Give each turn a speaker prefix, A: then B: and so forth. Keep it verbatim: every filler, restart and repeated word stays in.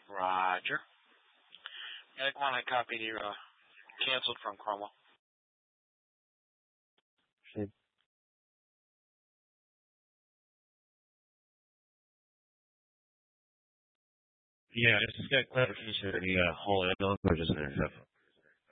A: Roger. I want a copy of your uh, canceled from Cromwell.
B: Sure. Yeah, I just got clarification. Any uh, whole ambulance or just an intercept?